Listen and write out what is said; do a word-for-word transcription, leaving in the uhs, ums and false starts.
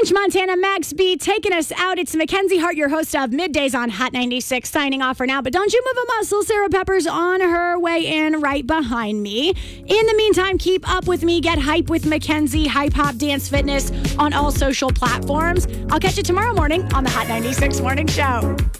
French Montana, Max B taking us out. It's Mackenzie Hart, your host of Middays on Hot ninety-six, signing off for now. But don't you move a muscle. Sarah Pepper's on her way in right behind me. In the meantime, keep up with me. Get hype with Mackenzie, Hype Hop Dance Fitness on all social platforms. I'll catch you tomorrow morning on the Hot ninety-six Morning Show.